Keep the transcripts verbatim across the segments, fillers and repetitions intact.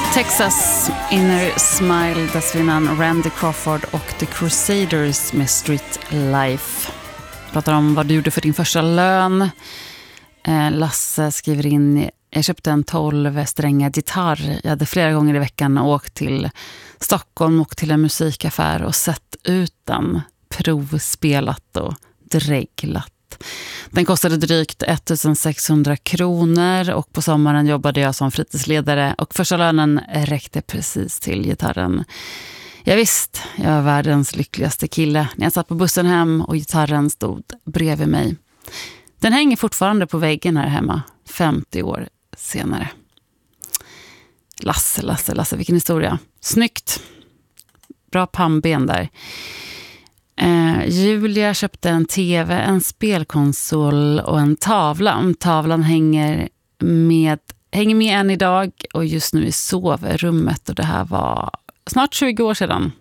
Texas Inner Smile, dessförinnan Randy Crawford och The Crusaders med Street Life. Pratar om vad du gjorde för din första lön. Lasse skriver in: jag köpte en tolv stränga gitarr. Jag hade flera gånger i veckan åkt till Stockholm och till en musikaffär och sett ut den, provspelat och dreglat. Den kostade drygt ettusensexhundra kronor och på sommaren jobbade jag som fritidsledare och första lönen räckte precis till gitarren. Jag visst, jag var världens lyckligaste kille när jag satt på bussen hem och gitarren stod bredvid mig. Den hänger fortfarande på väggen här hemma, femtio år senare. Lasse, Lasse, Lasse, vilken historia. Snyggt. Bra pannben där. Eh, Julia köpte en tv, en spelkonsol och en tavla. Tavlan hänger med, hänger med än idag och just nu i sovrummet. Och det här var snart tjugo år sedan.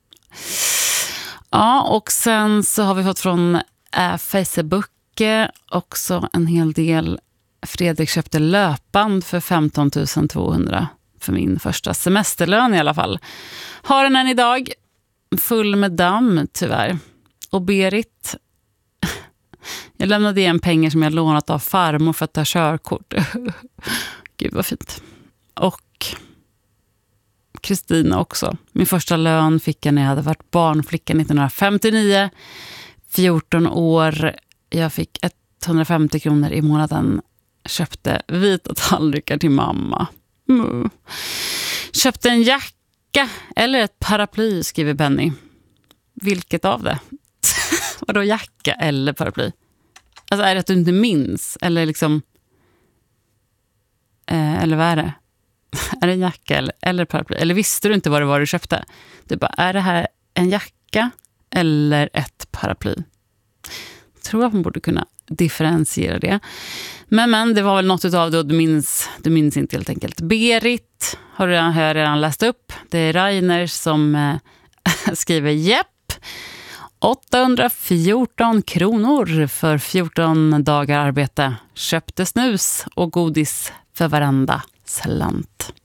Ja, och sen så har vi fått från äh, Facebook också en hel del. Fredrik köpte löpband för femton tusen tvåhundra för min första semesterlön i alla fall. Har den än idag. Full med damm tyvärr. Och Berit, jag lämnade igen pengar som jag lånat av farmor för att ta körkort. Gud vad fint. Och Kristina också. Min första lön fick jag när jag hade varit barnflicka nittonhundrafemtionio. fjorton år. Jag fick etthundrafemtio kronor i månaden. Köpte vita tallrikar till mamma. Mm. Köpte en jacka eller ett paraply, skriver Benny. Vilket av det? Vadå jacka eller paraply? Alltså är det att du inte minns? Eller liksom... Eh, eller vad är det? Är det en jacka eller, eller paraply? Eller visste du inte vad det var du köpte? Du bara, är det här en jacka eller ett paraply? Jag tror att man borde kunna differentiera det. Men, men det var väl något utav det och du minns, du minns inte helt enkelt. Berit har jag redan, redan läst upp. Det är Rainer som eh, skriver jepp. åttahundrafjorton kronor för fjorton dagar arbete. Köpte snus och godis för varenda slant.